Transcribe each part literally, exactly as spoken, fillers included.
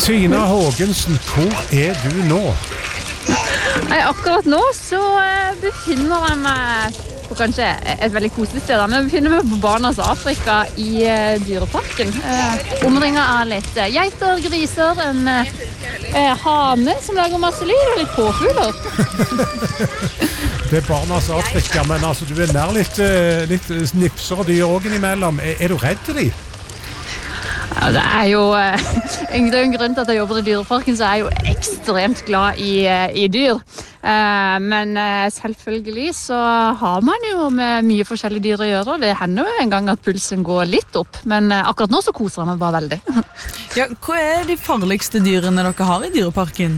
Tina Hågensen, hvor er du nå? Nei, akkurat nå så befinner jeg meg på kanskje et veldig koselig sted. Men jeg befinner meg på Barnas Afrika i uh, dyreparken. Uh, omringet av litt uh, geiter, griser, en uh, hane som lager masse lyd, og litt påfugler. Det er Barnas Afrika, men altså, du er nær litt, uh, litt snipser og dyr også innimellom. Er, er du redd til de? Ja, det er jo uh, en grunn til at jeg jobber i dyreparken, så er jeg jo ekstremt glad i, uh, i dyr. Uh, men uh, selvfølgelig så har man jo med mye forskjellige dyr å gjøre. Det hender jo en gang at pulsen går litt opp, men uh, akkurat nå så koser jeg meg bare veldig. Ja, hva er de farligste dyrene dere har i dyreparken?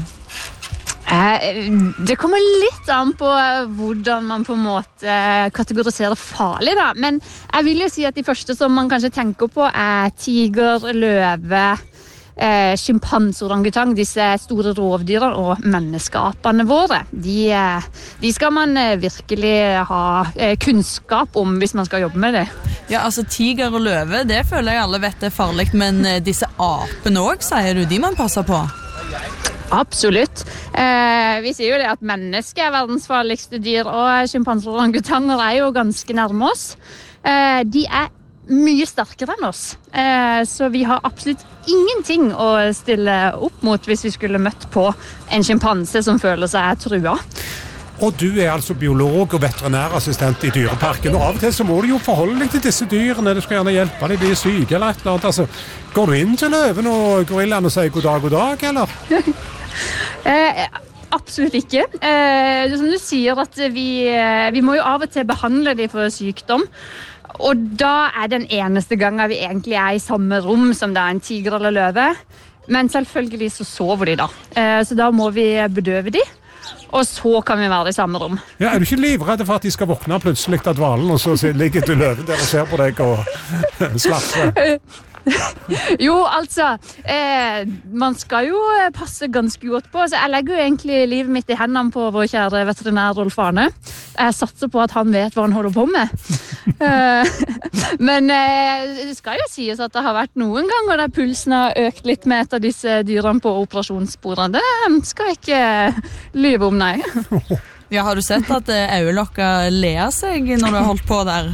Uh, det kommer litt an på hvordan man på en måte kategoriserer farlig da. Men jeg vil jo si at de første som man kanskje tenker på er tiger, løve, Eh, sjimpanse, orangutang, disse store rovdyrene og menneskeapene våre. De, eh, de skal man eh, virkelig ha eh, kunnskap om hvis man skal jobbe med det. Ja, altså tiger og løve, det føler jeg alle vet er farlig, men eh, disse apene også, sier du, de man passer på? Absolutt. Eh, vi sier jo det at mennesker er verdens farligste dyr, og sjimpanser og orangutanger er jo ganske nærme oss. Eh, de er mye sterkere enn oss, eh, så vi har absolutt ingenting å stille opp mot hvis vi skulle møtt på en sjimpanse som føler seg trua. Og du er altså biolog og veterinærassistent i dyreparken, og av og til så må du jo forholde deg til disse dyrene, du skal gjerne hjelpe dem, bli syke eller et eller annet. Altså, går du inn til løven og gorillaen og sier god dag, god dag, eller? eh, absolutt ikke. Eh, som du sier at vi, vi må jo av og til behandle dem for sykdom, og da er den eneste gangen vi egentlig er i samme rom som det er en tiger eller løve. Men selvfølgelig så sover de da. Så da må vi bedøve de, og så kan vi være i samme rom. Ja, er du ikke livredd for at de skal våkne plutselig av dvalen, og så ligger du løven der og ser på deg og slapper? Jo, altså, eh, man skal jo passe ganske godt på, så jeg legger jo egentlig livet mitt i hendene på vår kjære veterinær Rolf Arne. Jeg satser på at han vet hva han holder på med. eh, men eh, det skal jo sies at det har vært noen ganger der pulsen har økt litt med et av disse dyrene på operasjonsbordene. Det skal jeg ikke lyve om, nei. Ja, har du sett at øyelokka ler seg når du har holdt på der?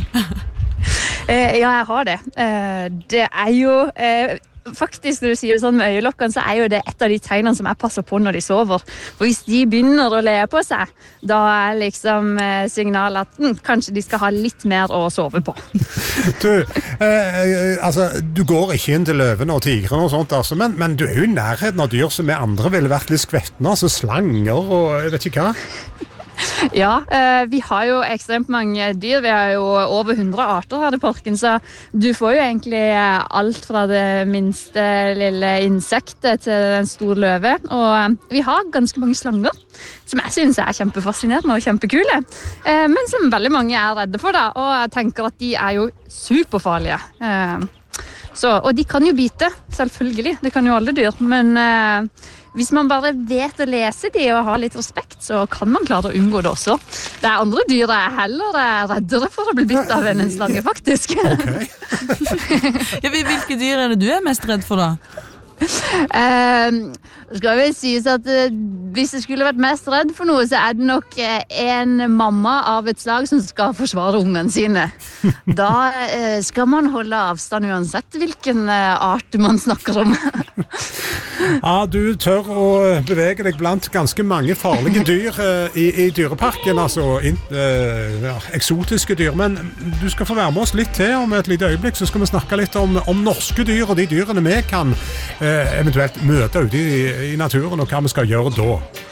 Eh, ja, jeg har det. Eh, det er jo eh, faktisk, når du sier det sånn med øyelokkene, så er jo det et av de tegnene som jeg passer på når de sover. For hvis de begynner å le på seg, da er liksom eh, signalet at hm, kanskje de skal ha litt mer å sove på. Du, eh, altså, du går ikke inn til løvene og tigrene og sånt, altså, men, men du er jo i nærheten av dyr som vi andre ville vært litt skvettende, altså slanger og jeg vet ikke hva. Ja, eh, vi har jo ekstremt mange dyr. Vi har jo over hundre arter her i parken, så du får jo egentlig alt fra det minste lille insektet til en stor løve. Og vi har ganske mange slanger, som jeg synes er kjempefascinerende og kjempekule, eh, men som veldig mange er redde for da, og jeg tenker at de er jo superfarlige. Eh, så, og de kan jo bite, selvfølgelig. Det kan jo alle dyr, men eh, hvis man bare vet å lese de og har litt respekt, så kan man klare å unngå det også. Det er andre dyr jeg er heller er reddere for å bli bitt av enn en slange, faktisk. Okay. Ja, hvilke dyr er det du er mest redd for da? Uh, skal vi sies at uh, hvis jeg skulle vært mest redd for noe, så er det nok uh, en mamma av et slag som skal forsvare ungene sine. Da uh, skal man holde avstand uansett hvilken uh, art man snakker om. Ja, du tør å bevege deg blant ganske mange farlige dyr uh, i, i dyreparken, altså in, uh, ja, eksotiske dyr, men du skal få være med oss litt til om et lite øyeblikk, så skal vi snakke litt om, om norske dyr og de dyrene vi kan uh, eventuelt møte ute i, i naturen, og hva vi skal gjøre da.